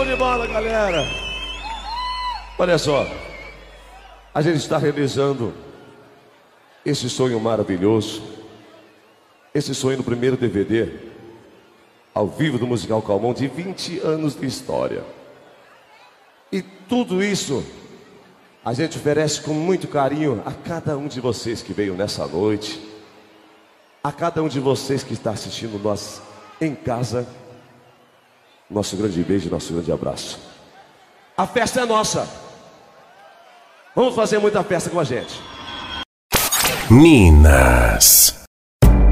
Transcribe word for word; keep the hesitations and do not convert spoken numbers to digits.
Show de bola, galera. Olha só, a gente está realizando esse sonho maravilhoso, esse sonho no primeiro D V D ao vivo do Musical Calmon, de vinte anos de história. E tudo isso a gente oferece com muito carinho a cada um de vocês que veio nessa noite, a cada um de vocês que está assistindo nós em casa. Nosso grande beijo, nosso grande abraço. A festa é nossa. Vamos fazer muita festa com a gente. Minas.